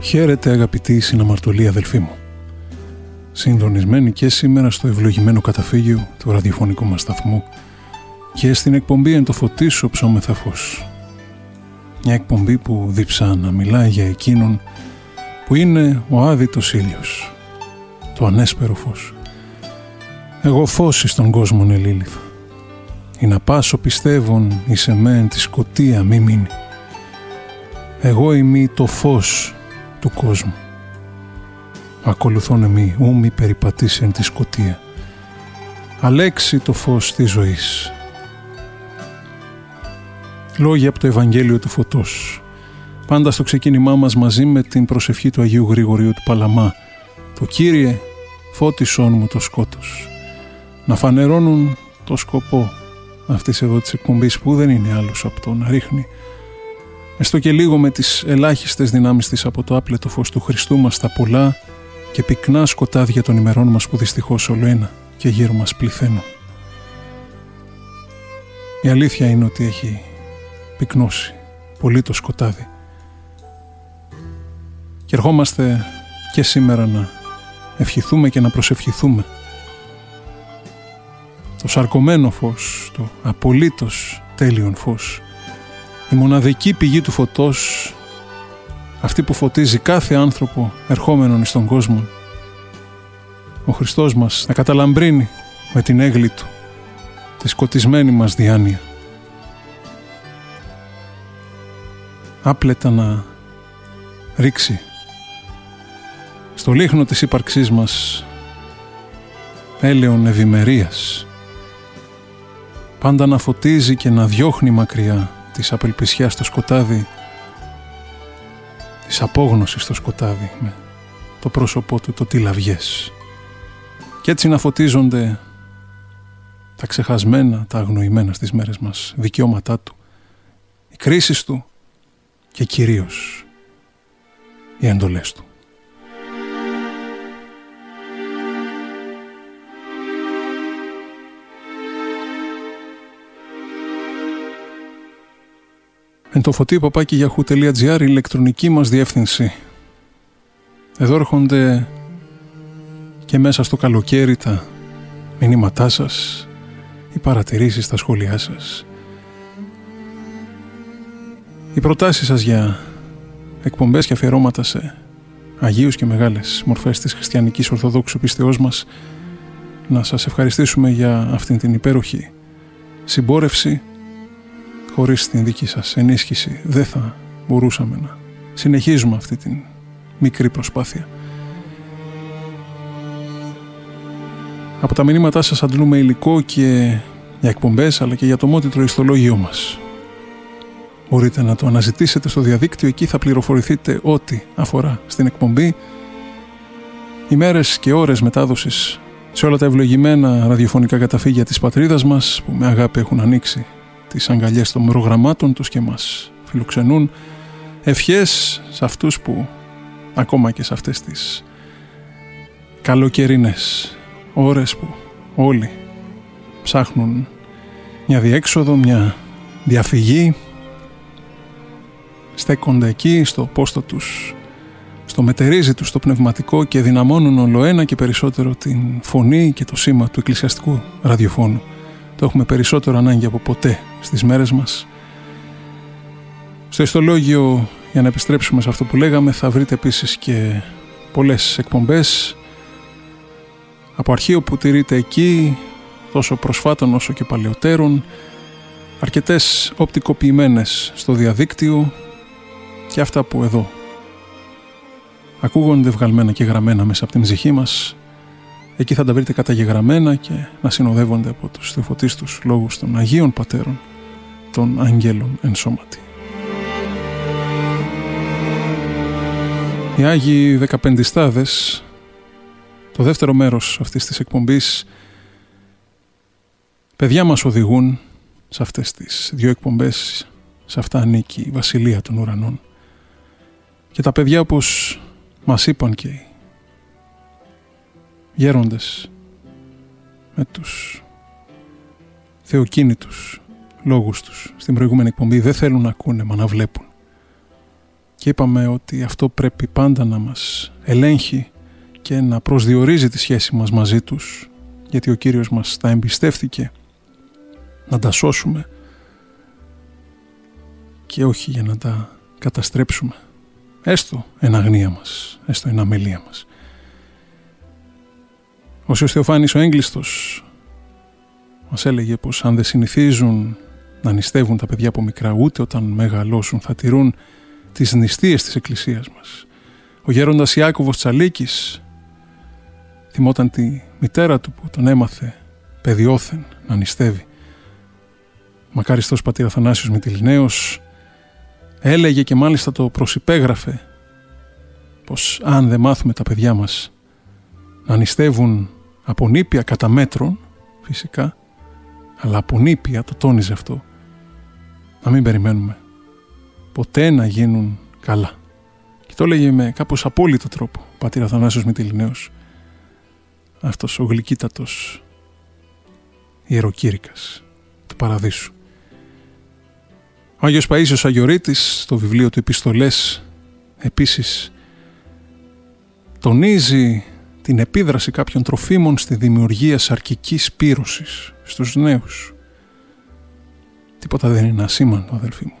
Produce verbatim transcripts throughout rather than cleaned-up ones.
Χαίρετε αγαπητοί συναμαρτωλοί αδελφοί μου. Συντονισμένοι και σήμερα στο ευλογημένο καταφύγιο του ραδιοφωνικού μας σταθμού και στην εκπομπή «Εν το φωτίσω ψώμεθα φως». Μια εκπομπή που δίψα να μιλάει για εκείνον που είναι ο άδειτος ήλιος, το ανέσπερο φως. Εγώ φως εις τον κόσμον ελήλυθα, ή να πάσω πιστεύων εις εμέν τη σκοτία μη μείνει. Εγώ είμαι το φως του κόσμου. Ακολουθών εμεί ου μη περιπατήσεν τη σκοτία. Αλέξει το φως της ζωής. Λόγια από το Ευαγγέλιο του Φωτός. Πάντα στο ξεκίνημά μας μαζί με την προσευχή του Αγίου Γρηγορίου του Παλαμά. Το Κύριε φώτισόν μου το σκότος. Να φανερώνουν το σκοπό αυτής εδώ της εκπομπής που δεν είναι άλλος από το να ρίχνει έστω και λίγο με τις ελάχιστες δυνάμεις της από το άπλετο φως του Χριστού μας τα πολλά και πυκνά σκοτάδια των ημερών μας που δυστυχώς όλο ένα και γύρω μας πληθαίνουν. Η αλήθεια είναι ότι έχει πυκνώσει πολύ το σκοτάδι και ερχόμαστε και σήμερα να ευχηθούμε και να προσευχηθούμε το σαρκωμένο φως, το απολύτως τέλειον φως, η μοναδική πηγή του φωτός, αυτή που φωτίζει κάθε άνθρωπο ερχόμενον εις τον κόσμο, ο Χριστός μας να καταλαμπρύνει με την έγκλη του τη σκοτισμένη μας διάνοια, άπλετα να ρίξει στο λίχνο της ύπαρξής μας έλεον ευημερίας, πάντα να φωτίζει και να διώχνει μακριά της απελπισιάς στο σκοτάδι, της απόγνωσης στο σκοτάδι με το πρόσωπό του το τυλαβιές, και έτσι να φωτίζονται τα ξεχασμένα, τα αγνοημένα στις μέρες μας δικαιώματά του, οι κρίσεις του και κυρίως οι εντολές του. Εν το φωτί παπάκι γιαχού τελεία τζι άρ, η ηλεκτρονική μας διεύθυνση. Εδώ έρχονται και μέσα στο καλοκαίρι τα μηνύματά σας, οι παρατηρήσεις, τα σχόλιά σας, οι προτάσεις σας για εκπομπές και αφιερώματα σε αγίους και μεγάλες μορφές της χριστιανικής ορθοδόξου πίστεώς μας. Να σας ευχαριστήσουμε για αυτήν την υπέροχη συμπόρευση. Χωρίς την δική σας ενίσχυση δεν θα μπορούσαμε να συνεχίζουμε αυτή την μικρή προσπάθεια. Από τα μηνύματά σας αντλούμε υλικό και για εκπομπές, αλλά και για το μότιτλο ιστολόγιο μας. Μπορείτε να το αναζητήσετε στο διαδίκτυο, εκεί θα πληροφορηθείτε ό,τι αφορά στην εκπομπή, ημέρες και ώρες μετάδοσης σε όλα τα ευλογημένα ραδιοφωνικά καταφύγια της πατρίδας μας που με αγάπη έχουν ανοίξει τις αγκαλιές των προγραμμάτων τους και μας φιλοξενούν. Ευχές σε αυτούς που ακόμα και σε αυτές τις καλοκαιρινές ώρες που όλοι ψάχνουν μια διέξοδο, μια διαφυγή, στέκονται εκεί στο πόστο τους, στο μετερίζει τους το πνευματικό και δυναμώνουν όλο ένα και περισσότερο την φωνή και το σήμα του εκκλησιαστικού ραδιοφώνου. Το έχουμε περισσότερο ανάγκη από ποτέ στις μέρες μας. Στο ιστολόγιο, για να επιστρέψουμε σε αυτό που λέγαμε, θα βρείτε επίσης και πολλές εκπομπές από αρχείο που τηρείται εκεί, τόσο προσφάτων όσο και παλαιότερων, αρκετές οπτικοποιημένες στο διαδίκτυο και αυτά που εδώ ακούγονται βγαλμένα και γραμμένα μέσα από την ψυχή μας. Εκεί θα τα βρείτε καταγεγραμμένα και να συνοδεύονται από τους θεοφωτίστους λόγους των Αγίων Πατέρων, των Αγγέλων εν σώματι. Οι Άγιοι Δεκαπεντιστάδες, το δεύτερο μέρος αυτής της εκπομπής, παιδιά μας οδηγούν σε αυτές τις δύο εκπομπές, σε αυτά ανήκει η Βασιλεία των Ουρανών. Και τα παιδιά, όπως μας είπαν και οι γέροντες με τους θεοκίνητους λόγους τους στην προηγούμενη εκπομπή, δεν θέλουν να ακούνε μα να βλέπουν. και είπαμε ότι αυτό πρέπει πάντα να μας ελέγχει και να προσδιορίζει τη σχέση μας μαζί τους, γιατί ο Κύριος μας τα εμπιστεύτηκε να τα σώσουμε και όχι για να τα καταστρέψουμε, έστω εν αγνία μας, έστω εν αμελία μας. Ο Σιος Θεοφάνης ο Έγκλειστος μας έλεγε πως αν δεν συνηθίζουν να νηστεύουν τα παιδιά από μικρά, ούτε όταν μεγαλώσουν θα τηρούν τις νηστείες της Εκκλησίας μας. Ο γέροντας Ιάκωβος Τσαλίκης θυμόταν τη μητέρα του που τον έμαθε παιδιόθεν να νηστεύει. Μακάριστος πατήρ Αθανάσιος Μυτιληναίος έλεγε και μάλιστα το προσυπέγραφε πως αν δεν μάθουμε τα παιδιά μας να νηστεύουν από νήπια κατά μέτρων, φυσικά, αλλά από νήπια, το τόνιζε αυτό, να μην περιμένουμε ποτέ να γίνουν καλά. Και το έλεγε με κάπως απόλυτο τρόπο ο πατήρ Αθανάσιος Μυτιληναίος, αυτός ο γλυκύτατος ιεροκήρυκας του Παραδείσου. Ο Άγιος Παΐσιος Αγιορείτης στο βιβλίο του Επιστολές επίσης τονίζει την επίδραση κάποιων τροφίμων στη δημιουργία σαρκικής πύρωσης στους νέους. Τίποτα δεν είναι ασήμαντο, αδελφοί μου.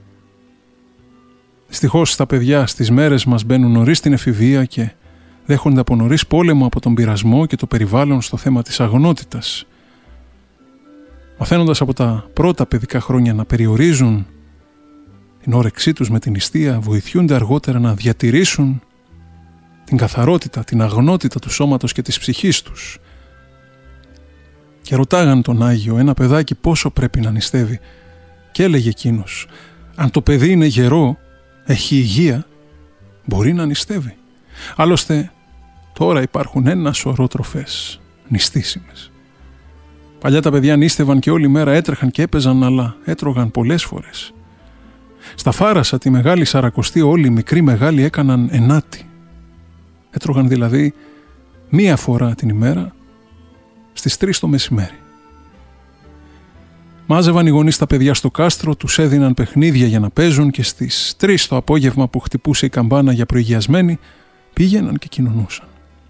Δυστυχώς τα παιδιά στις μέρες μας μπαίνουν νωρίς στην εφηβεία και δέχονται από νωρίς πόλεμο από τον πειρασμό και το περιβάλλον στο θέμα της αγνότητας. Μαθαίνοντας από τα πρώτα παιδικά χρόνια να περιορίζουν την όρεξή τους με την νηστεία, βοηθούνται αργότερα να διατηρήσουν την καθαρότητα, την αγνότητα του σώματος και της ψυχής τους. Και ρωτάγαν τον Άγιο ένα παιδάκι πόσο πρέπει να νηστεύει και έλεγε εκείνος, αν το παιδί είναι γερό, έχει υγεία, μπορεί να νηστεύει. Άλλωστε τώρα υπάρχουν ένα σωρό τροφές νηστήσιμες. Παλιά τα παιδιά νήστευαν και όλη μέρα έτρεχαν και έπαιζαν, αλλά έτρωγαν πολλές φορές. Στα Φάρασα τη Μεγάλη Σαρακοστή όλοι οι μικροί μεγάλοι έκαναν ενάτη. Έτρωγαν δηλαδή μία φορά την ημέρα στις τρεις το μεσημέρι. Μάζευαν οι γονείς τα παιδιά στο κάστρο, τους έδιναν παιχνίδια για να παίζουν και στις τρεις το απόγευμα που χτυπούσε η καμπάνα για προηγιασμένοι πήγαιναν και κοινωνούσαν.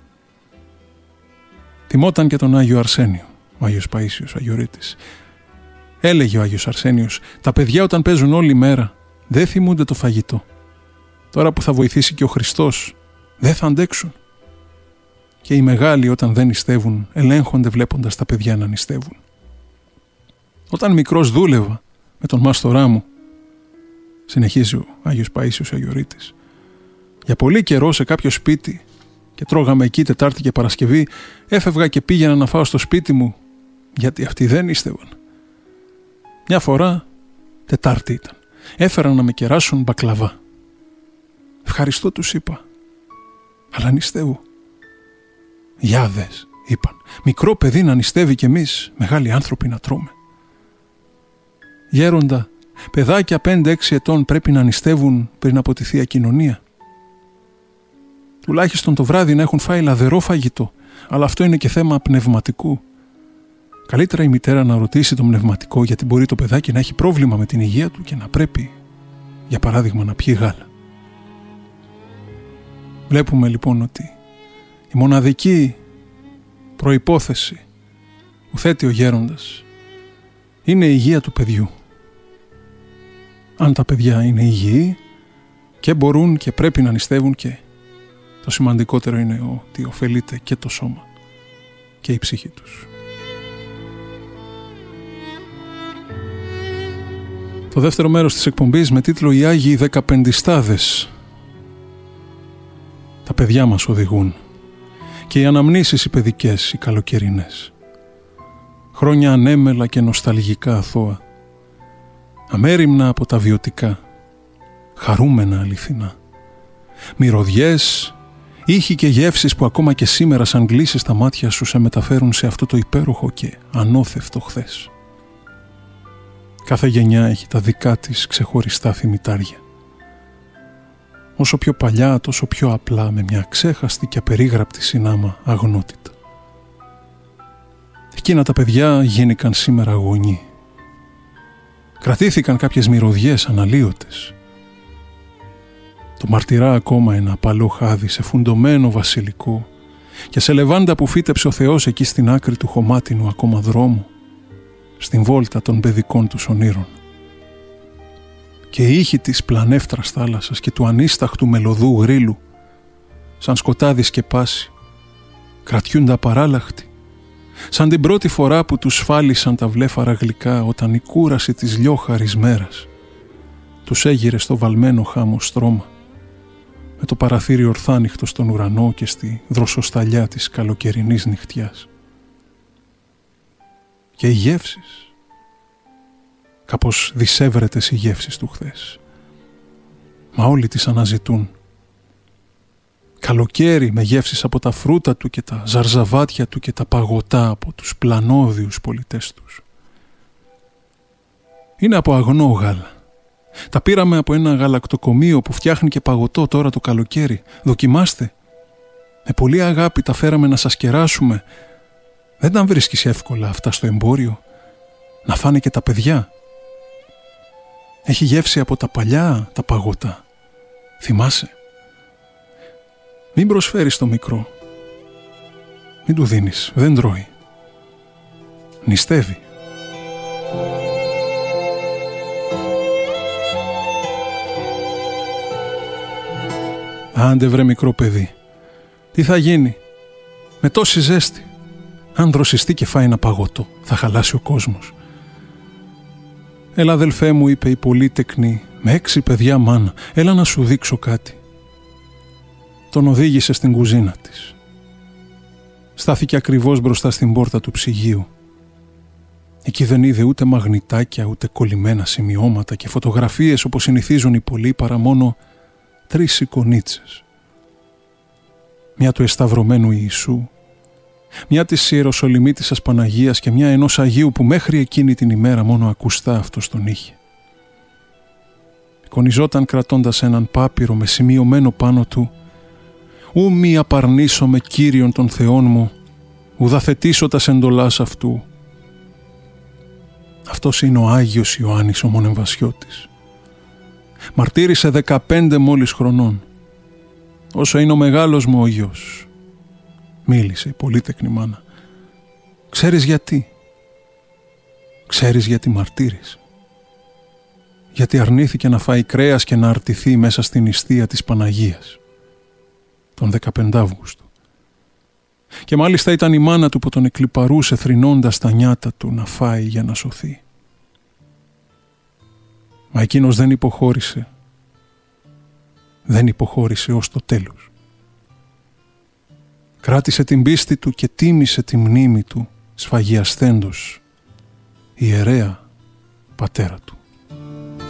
Θυμόταν και τον Άγιο Αρσένιο, ο Άγιος Παΐσιος Αγιορείτης. Έλεγε ο Άγιος Αρσένιος, τα παιδιά όταν παίζουν όλη μέρα δεν θυμούνται το φαγητό. Τώρα που θα βοηθήσει και ο Χριστός δεν θα αντέξουν. Και οι μεγάλοι όταν δεν νηστεύουν ελέγχονται βλέποντας τα παιδιά να νηστεύουν. Όταν μικρός δούλευα με τον μάστορά μου, συνεχίζει ο Άγιος Παΐσιος Αγιορείτης, για πολύ καιρό σε κάποιο σπίτι και τρώγαμε εκεί Τετάρτη και Παρασκευή, έφευγα και πήγαινα να φάω στο σπίτι μου γιατί αυτοί δεν νηστεύαν. Μια φορά Τετάρτη ήταν. Έφεραν να με κεράσουν μπακλαβά. Ευχαριστώ τους είπα, αλλά νηστεύω. Για δες, είπαν, μικρό παιδί να νηστεύει κι εμείς, μεγάλοι άνθρωποι να τρώμε. Γέροντα, παιδάκια πέντε έξι ετών πρέπει να νηστεύουν πριν από τη Θεία Κοινωνία. Τουλάχιστον το βράδυ να έχουν φάει λαδερό φαγητό, αλλά αυτό είναι και θέμα πνευματικού. Καλύτερα η μητέρα να ρωτήσει το πνευματικό, γιατί μπορεί το παιδάκι να έχει πρόβλημα με την υγεία του και να πρέπει, για παράδειγμα, να πιει γάλα. Βλέπουμε λοιπόν ότι η μοναδική προϋπόθεση που θέτει ο γέροντας είναι η υγεία του παιδιού. Αν τα παιδιά είναι υγιεί και μπορούν και πρέπει να νηστεύουν, και το σημαντικότερο είναι ότι ωφελείται και το σώμα και η ψυχή τους. Το δεύτερο μέρος της εκπομπής με τίτλο «Οι Άγιοι Δεκαπεντιστάδες». Τα παιδιά μας οδηγούν και οι αναμνήσεις οι παιδικές, οι καλοκαιρινές. Χρόνια ανέμελα και νοσταλγικά αθώα, αμέριμνα από τα βιωτικά, χαρούμενα αληθινά. Μυρωδιές, ήχοι και γεύσεις που ακόμα και σήμερα σαν γλύσεις στα μάτια σου σε μεταφέρουν σε αυτό το υπέροχο και ανώθευτο χθες. Κάθε γενιά έχει τα δικά της ξεχωριστά θυμητάρια. Όσο πιο παλιά, τόσο πιο απλά, με μια ξέχαστη και απερίγραπτη συνάμα αγνότητα. Εκείνα τα παιδιά γίνηκαν σήμερα γονεί. Κρατήθηκαν κάποιες μυρωδιές αναλύωτες. Το μαρτυρά ακόμα ένα απαλό χάδι σε φουντωμένο βασιλικό και σε λεβάντα που φύτεψε ο Θεός εκεί στην άκρη του χωμάτινου ακόμα δρόμου, στην βόλτα των παιδικών τους ονείρων. Και οι ήχοι της πλανεύτρας θάλασσας και του ανίσταχτου μελωδού γρύλου, σαν σκοτάδι σκεπάσει, κρατιούνται απαράλλαχτοι, σαν την πρώτη φορά που τους φάλισαν τα βλέφαρα γλυκά όταν η κούραση της λιόχαρης μέρας τους έγειρε στο βαλμένο χάμο στρώμα, με το παραθύρι ορθάνυχτο στον ουρανό και στη δροσοσταλιά της καλοκαιρινής νυχτιάς. Και οι γεύσεις, κάπως δισεύρετες οι γεύσεις του χθες, μα όλοι τις αναζητούν. Καλοκαίρι με γεύσεις από τα φρούτα του και τα ζαρζαβάτια του και τα παγωτά από τους πλανόδιους πολιτές τους. Είναι από αγνό γάλα. Τα πήραμε από ένα γαλακτοκομείο που φτιάχνει και παγωτό τώρα το καλοκαίρι. Δοκιμάστε. Με πολύ αγάπη τα φέραμε να σας κεράσουμε. Δεν τα βρίσκεις εύκολα αυτά στο εμπόριο. Να φάνε και τα παιδιά. Έχει γεύση από τα παλιά τα παγωτά. Θυμάσαι. Μην προσφέρεις το μικρό. Μην του δίνεις. Δεν τρώει. Νηστεύει. Άντε βρε μικρό παιδί. Τι θα γίνει. Με τόση ζέστη. Αν δροσιστεί και φάει ένα παγωτό, θα χαλάσει ο κόσμος. Έλα αδελφέ μου, είπε η πολύτεκνη, με έξι παιδιά μάνα. Έλα να σου δείξω κάτι. Τον οδήγησε στην κουζίνα της. Στάθηκε ακριβώς μπροστά στην πόρτα του ψυγείου. Εκεί δεν είδε ούτε μαγνητάκια, ούτε κολλημένα σημειώματα και φωτογραφίες όπως συνηθίζουν οι πολλοί, παρά μόνο τρεις εικονίτσες. Μια του εσταυρωμένου Ιησού, μια της Ιεροσολυμίτισσας Παναγίας και μια ενός Αγίου που μέχρι εκείνη την ημέρα μόνο ακουστά αυτός τον είχε. Εικονιζόταν κρατώντας έναν πάπυρο με σημειωμένο πάνω του «Ου μη απαρνήσω με Κύριον των Θεών μου, ουδαθετήσω τας εντολάς αυτού». Αυτός είναι ο Άγιος Ιωάννης ο Μονεμβασιώτης. Μαρτύρησε δεκαπέντε μόλις χρονών. Όσο είναι ο μεγάλος μου ο γιος. Μίλησε η πολύτεκνη μάνα. Ξέρεις γιατί. Ξέρεις γιατί μαρτύρησε. Γιατί αρνήθηκε να φάει κρέας και να αρτηθεί μέσα στην νηστεία της Παναγίας. Τον δεκαπέντε Αυγούστου. Και μάλιστα ήταν η μάνα του που τον εκλιπαρούσε θρηνώντας τα νιάτα του να φάει για να σωθεί. Μα εκείνος δεν υποχώρησε. Δεν υποχώρησε ως το τέλος. Κράτησε την πίστη του και τίμησε τη μνήμη του σφαγιασθέντος ιερέα πατέρα του.